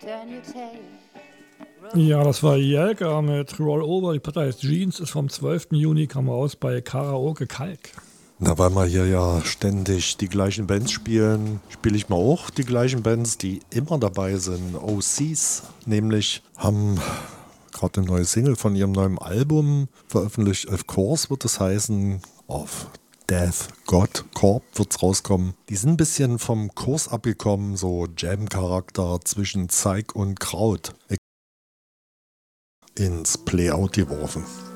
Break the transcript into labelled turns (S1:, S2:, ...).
S1: Ja, das war Jelka mit Roll Over. Die Platte heißt Jeans, ist vom 12. Juni, kam raus bei Karaoke Kalk.
S2: Na, weil wir hier ja ständig die gleichen Bands spielen, spiele ich mal auch die gleichen Bands, die immer dabei sind. OCs, nämlich haben gerade eine neue Single von ihrem neuen Album veröffentlicht. Of Course wird es heißen. Auf Death God Corp wird es rauskommen. Die sind ein bisschen vom Kurs abgekommen, so Jam-Charakter zwischen Zeig und Kraut ins Playout geworfen.